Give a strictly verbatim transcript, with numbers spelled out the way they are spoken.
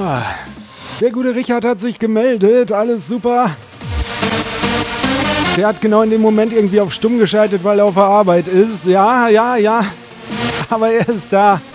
Der gute Richard hat sich gemeldet, alles super. Der hat genau in dem Moment irgendwie auf stumm geschaltet, weil er auf der Arbeit ist. Ja, ja, ja, aber er ist da.